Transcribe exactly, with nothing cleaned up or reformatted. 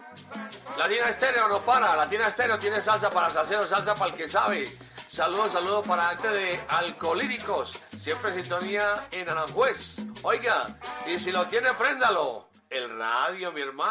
Latina Estéreo no para, Latina Estéreo tiene salsa para salsero, salsa para el que sabe. Saludos, saludos para acte de Alcolíricos, siempre en sintonía en Aranjuez. Oiga, y si lo tiene, préndalo. El radio, mi hermano.